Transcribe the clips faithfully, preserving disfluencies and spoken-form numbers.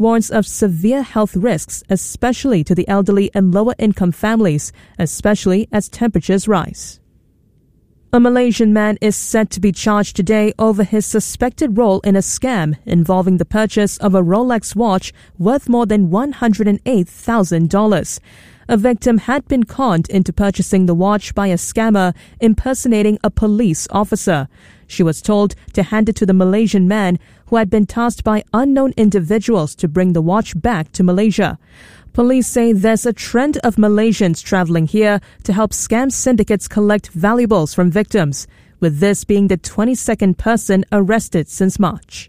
warns of severe health risks, especially to the elderly and lower-income families, especially as temperatures rise. A Malaysian man is set to be charged today over his suspected role in a scam involving the purchase of a Rolex watch worth more than one hundred eight thousand dollars. A victim had been conned into purchasing the watch by a scammer impersonating a police officer. She was told to hand it to the Malaysian man who had been tasked by unknown individuals to bring the watch back to Malaysia. Police say there's a trend of Malaysians travelling here to help scam syndicates collect valuables from victims, with this being the twenty-second person arrested since March.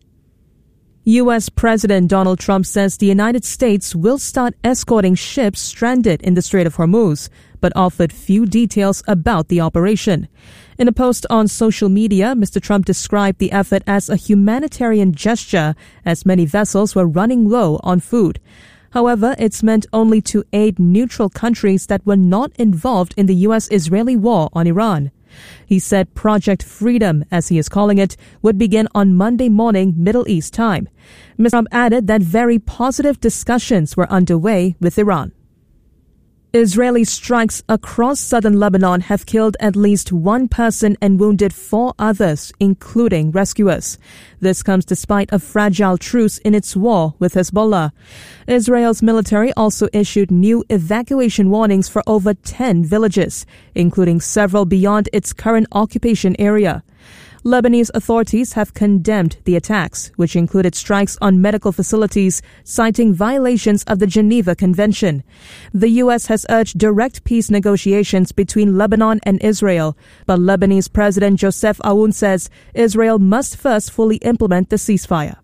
U S President Donald Trump says the United States will start escorting ships stranded in the Strait of Hormuz, but offered few details about the operation. In a post on social media, Mister Trump described the effort as a humanitarian gesture, as many vessels were running low on food. However, it's meant only to aid neutral countries that were not involved in the U S-Israeli war on Iran. He said Project Freedom, as he is calling it, would begin on Monday morning Middle East time. Mister Trump added that very positive discussions were underway with Iran. Israeli strikes across southern Lebanon have killed at least one person and wounded four others, including rescuers. This comes despite a fragile truce in its war with Hezbollah. Israel's military also issued new evacuation warnings for over ten villages, including several beyond its current occupation area. Lebanese authorities have condemned the attacks, which included strikes on medical facilities, citing violations of the Geneva Convention. The U S has urged direct peace negotiations between Lebanon and Israel, but Lebanese President Joseph Aoun says Israel must first fully implement the ceasefire.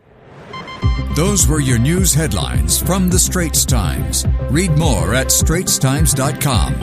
Those were your news headlines from the Straits Times. Read more at straits times dot com.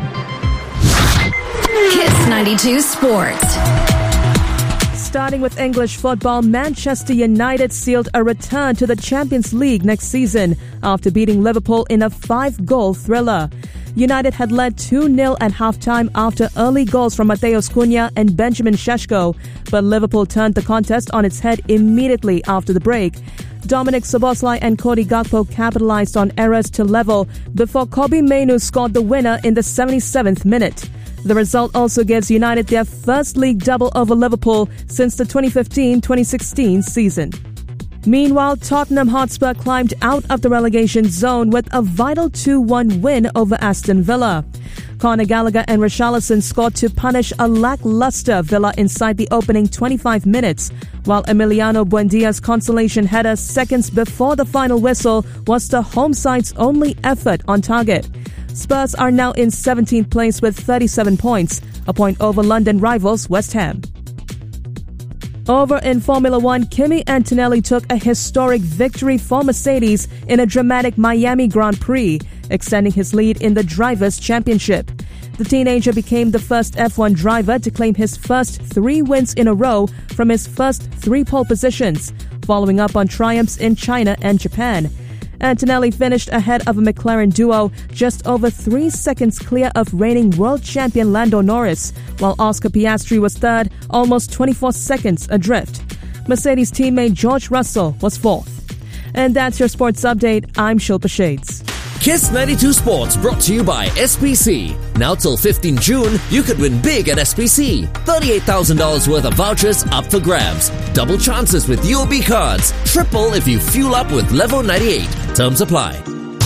Kiss ninety-two Sports. Starting with English football, Manchester United sealed a return to the Champions League next season after beating Liverpool in a five-goal thriller. United had led two nil at halftime after early goals from Matheus Cunha and Benjamin Šeško, but Liverpool turned the contest on its head immediately after the break. Dominic Szoboszlai and Cody Gakpo capitalized on errors to level before Kobbie Mainoo scored the winner in the seventy-seventh minute. The result also gives United their first league double over Liverpool since the twenty fifteen twenty sixteen season. Meanwhile, Tottenham Hotspur climbed out of the relegation zone with a vital two one win over Aston Villa. Conor Gallagher and Richarlison scored to punish a lackluster Villa inside the opening twenty-five minutes, while Emiliano Buendia's consolation header seconds before the final whistle was the home side's only effort on target. Spurs are now in seventeenth place with thirty-seven points, a point over London rivals West Ham. Over in Formula One, Kimi Antonelli took a historic victory for Mercedes in a dramatic Miami Grand Prix, extending his lead in the Drivers' Championship. The teenager became the first F one driver to claim his first three wins in a row from his first three pole positions, following up on triumphs in China and Japan. Antonelli finished ahead of a McLaren duo, just over three seconds clear of reigning world champion Lando Norris, while Oscar Piastri was third, almost twenty-four seconds adrift. Mercedes teammate George Russell was fourth. And that's your sports update. I'm Shilpa Shades. Kiss ninety-two Sports brought to you by S P C. Now till fifteenth June, you could win big at S P C. thirty-eight thousand dollars worth of vouchers up for grabs. Double chances with U O B cards. Triple if you fuel up with Level ninety-eight. Terms apply.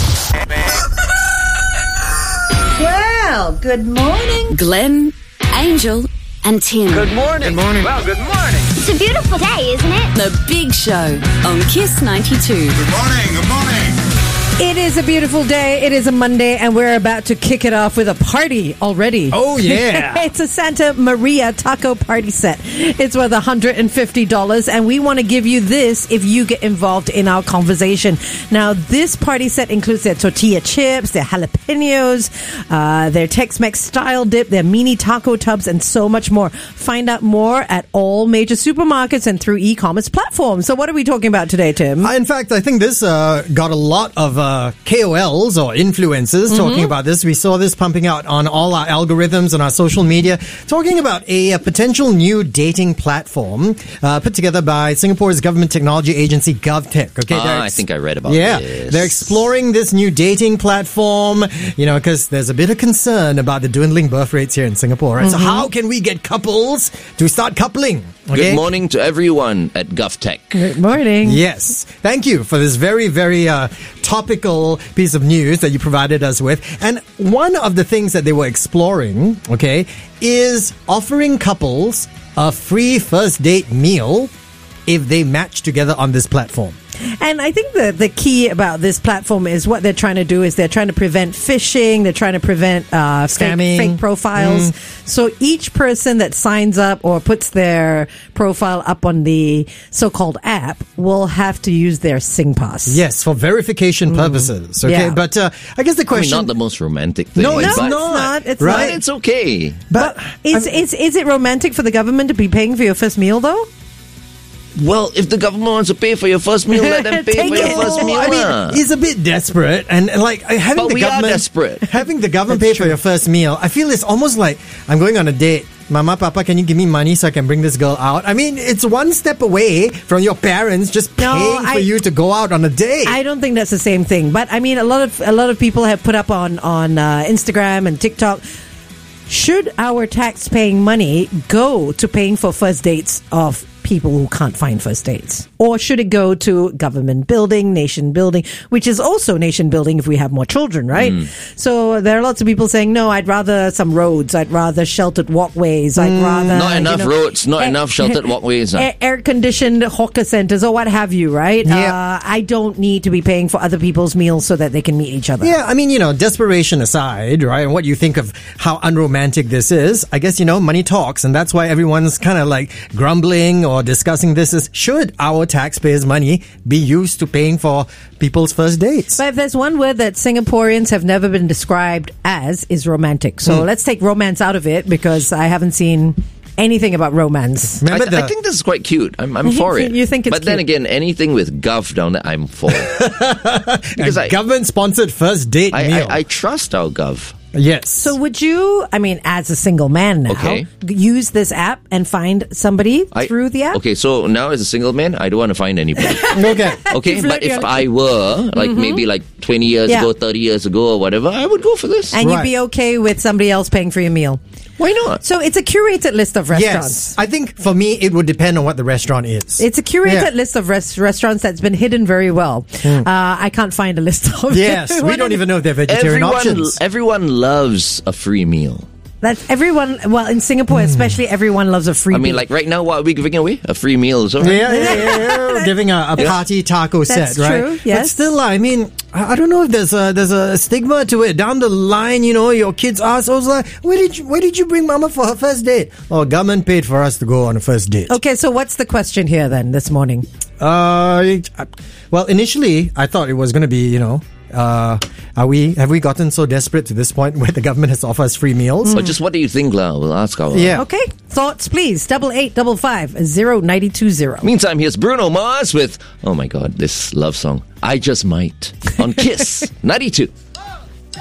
Well, good morning. Glenn, Angel, and Tim. Good morning. Good morning. Well, good morning. It's a beautiful day, isn't it? The Big Show on Kiss ninety-two. Good morning, good morning. It is a beautiful day. It is a Monday, and we're about to kick it off with a party already. Oh, yeah. It's a Santa Maria taco party set. It's worth one hundred fifty dollars, and we want to give you this if you get involved in our conversation. Now, this party set includes their tortilla chips, their jalapenos, uh, their Tex-Mex style dip, their mini taco tubs, and so much more. Find out more at all major supermarkets and through e-commerce platforms. So what are we talking about today, Tim? Uh, in fact, I think this uh, got a lot of uh, uh, K O Ls or influencers mm-hmm. talking about this. We saw this pumping out on all our algorithms and our social media, talking about a, a potential new dating platform uh, put together by Singapore's government technology agency GovTech. Okay, ah, I think I read about yeah, this. Yeah, they're exploring this new dating platform, you know, because there's a bit of concern about the dwindling birth rates here in Singapore, right? Mm-hmm. So how can we get couples to start coupling? Okay? Good morning to everyone at GovTech. Good morning. Yes. Thank you for this very, very uh, topical piece of news that you provided us with. And one of the things that they were exploring, okay, is offering couples a free first date meal if they match together on this platform. And I think the, the key about this platform is what they're trying to do is they're trying to prevent phishing. They're trying to prevent uh, scamming, fake, fake profiles. Mm. So each person that signs up or puts their profile up on the so-called app will have to use their SingPass. Yes, for verification purposes. Okay, yeah. but uh, I guess the question... I mean, not the most romantic thing. No, it's no, not. It's not. It's right? not. It's okay. But, but is, is, is it romantic for the government to be paying for your first meal, though? Well, if the government wants to pay for your first meal, let them pay for your it. first meal. I mean, he's a bit desperate, and like having but the we government are desperate. having the government pay for your first meal. I feel it's almost like I'm going on a date. Mama, Papa, can you give me money so I can bring this girl out? I mean, it's one step away from your parents just No, paying I- for you to go out on a date. I don't think that's the same thing. But I mean, a lot of a lot of people have put up on on uh, Instagram and TikTok. Should our tax-paying money go to paying for first dates of people who can't find first dates? Or should it go to government building, nation building, which is also nation building if we have more children, right? Mm. So there are lots of people saying, no, I'd rather some roads, I'd rather sheltered walkways, I'd Mm. rather... Not enough you know, roads, not air- enough sheltered walkways. Air, air-conditioned hawker centers or what have you, right? Yeah. Uh, I don't need to be paying for other people's meals so that they can meet each other. Yeah, I mean, you know, desperation aside, right, and what you think of how unromantic this is, I guess, you know, money talks, and that's why everyone's kind of like grumbling or discussing this is, should our taxpayers' money be used to paying for people's first dates? But if there's one word that Singaporeans have never been described as, is romantic. So Mm. let's take romance out of it because I haven't seen anything about romance. I, Remember th- the, I think this is quite cute. I'm, I'm for it. You think it's But then cute. again, anything with Gov down there, I'm for. because I, government-sponsored first date I, meal. I, I trust our Gov. yes. So would you, I mean, as a single man now, Okay. use this app and find somebody I, through the app? Okay, so now as a single man, I don't want to find anybody. okay. Okay, You've but learned if your- I were, like maybe like twenty years Yeah. ago, thirty years ago or whatever, I would go for this. And Right. you'd be okay with somebody else paying for your meal. Why not? So it's a curated list of restaurants. Yes. I think for me, it would depend on what the restaurant is. It's a curated Yeah. list of res- restaurants that's been hidden very well. Uh, I can't find a list of Yes, we everyone. don't even know if they're vegetarian Everyone, options. everyone loves a free meal. That's everyone. Well, in Singapore, especially, everyone loves a free. I mean, meal. like right now, what are we giving away? A free meal, so right? Yeah, yeah, yeah, yeah. We're giving a, a party taco That's set, right? true, But yes. still, I mean, I I don't know if there's a there's a stigma to it. Down the line, you know, your kids ask, "I was like, where did you, where did you bring Mama for her first date?" Oh, government paid for us to go on a first date. Okay, so what's the question here then this morning? Uh, it- I- well, initially I thought it was going to be, you know, uh, are we have we gotten so desperate to this point where the government has offered us free meals? But just what do you think, La? We'll ask our. Yeah. Okay, thoughts, please. Double eight, double five, zero ninety two zero. Meantime, here's Bruno Mars with, oh my god, this love song, I Just Might, on Kiss ninety-two.